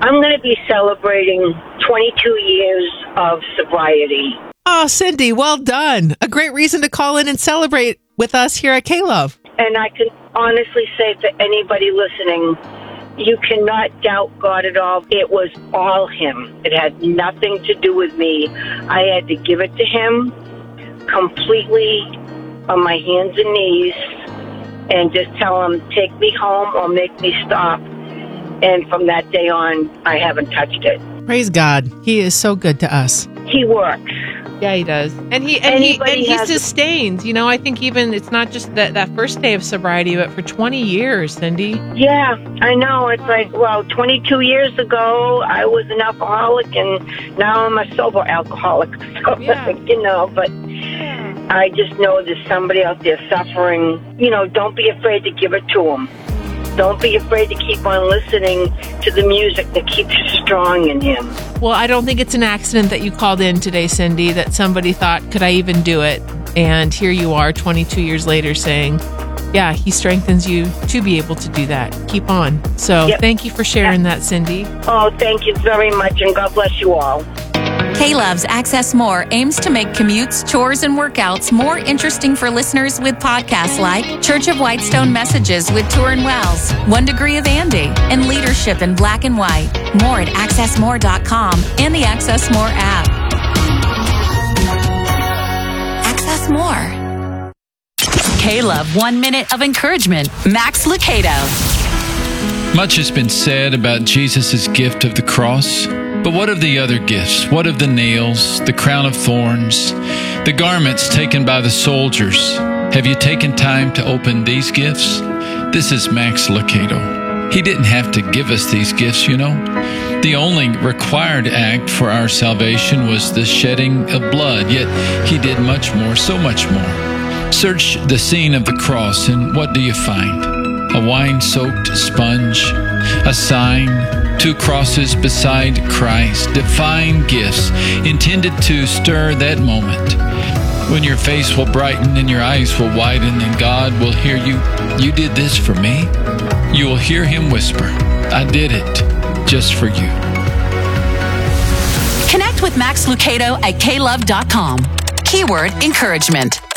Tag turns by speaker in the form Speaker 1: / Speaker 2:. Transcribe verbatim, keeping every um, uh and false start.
Speaker 1: I'm going to be celebrating twenty-two years of sobriety.
Speaker 2: Oh, Cindy, well done. A great reason to call in and celebrate with us here at K-Love.
Speaker 1: And I can honestly say to anybody listening, you cannot doubt God at all. It was all Him. It had nothing to do with me. I had to give it to Him completely on my hands and knees and just tell Him, take me home or make me stop. And from that day on, I haven't touched it.
Speaker 2: Praise God. He is so good to us.
Speaker 1: He works.
Speaker 3: Yeah, he does. And he and he and he
Speaker 1: has-
Speaker 3: sustains. You know, I think even it's not just that, that first day of sobriety, but for twenty years, Cindy.
Speaker 1: Yeah, I know. It's like, well, twenty-two years ago, I was an alcoholic, and now I'm a sober alcoholic. So,
Speaker 3: Yeah.
Speaker 1: you know, but I just know there's somebody out there suffering. You know, don't be afraid to give it to them. Don't be afraid to keep on listening to the music that keeps you strong in Him.
Speaker 3: Well, I don't think it's an accident that you called in today, Cindy, that somebody thought, could I even do it? And here you are twenty-two years later saying, yeah, He strengthens you to be able to do that. Keep on. So
Speaker 1: Yep.
Speaker 3: Thank you for sharing that, Cindy.
Speaker 1: Oh, thank you very much, and God bless you all.
Speaker 4: K-Love's Access More aims to make commutes, chores, and workouts more interesting for listeners with podcasts like Church of Whitestone Messages with Turin Wells, One Degree of Andy, and Leadership in Black and White. More at access more dot com and the Access More app. Access More. K-Love, one minute of encouragement. Max Lucado.
Speaker 5: Much has been said about Jesus' gift of the cross. But what of the other gifts? What of the nails, the crown of thorns, the garments taken by the soldiers? Have you taken time to open these gifts? This is Max Lucado. He didn't have to give us these gifts, you know. The only required act for our salvation was the shedding of blood, yet He did much more, so much more. Search the scene of the cross, and what do you find? A wine-soaked sponge, a sign, two crosses beside Christ, divine gifts intended to stir that moment when your face will brighten and your eyes will widen and God will hear you. You did this for me? You will hear Him whisper, I did it just for you.
Speaker 4: Connect with Max Lucado at K love dot com. Keyword encouragement.